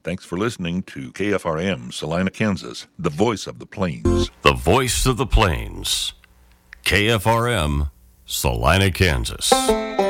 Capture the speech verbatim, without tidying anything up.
Thanks for listening to K F R M, Salina, Kansas, the voice of the plains. The voice of the plains. K F R M, Salina, Kansas.